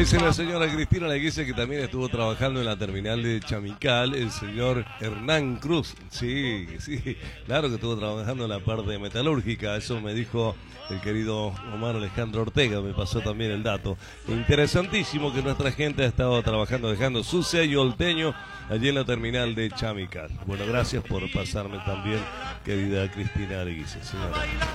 dice la señora Cristina Leguice que también estuvo trabajando en la terminal de Chamical, el señor Hernán Cruz. Sí, sí, claro que estuvo trabajando en la parte metalúrgica, eso me dijo el querido Omar Alejandro Ortega, me pasó también el dato. Interesantísimo que nuestra gente ha estado trabajando, dejando su sello olteño allí en la terminal de Chamical. Bueno, gracias por pasarme también, querida Cristina Leguice, señora.